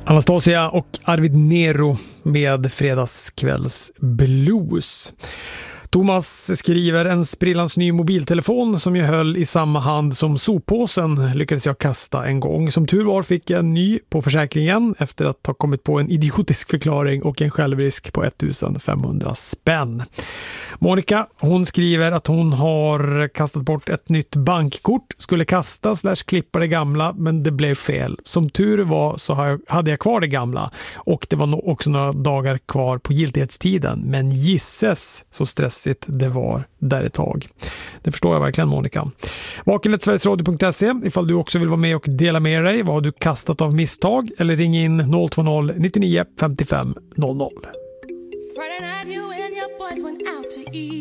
Anastasia och Arvid Nero med fredagskvälls blues. Thomas skriver: en sprillans ny mobiltelefon som jag höll i samma hand som soppåsen lyckades jag kasta en gång. Som tur var fick jag en ny på försäkringen efter att ha kommit på en idiotisk förklaring och en självrisk på 1500 spänn. Monica, hon skriver att hon har kastat bort ett nytt bankkort, skulle kasta / klippa det gamla, men det blev fel. Som tur var så hade jag kvar det gamla och det var också några dagar kvar på giltighetstiden, men gisses så stressigt det var där ett tag. Det förstår jag verkligen, Monica. Vaken@sverigesradio.se ifall du också vill vara med och dela med dig. Vad har du kastat av misstag? Eller ring in 020 99 55 00.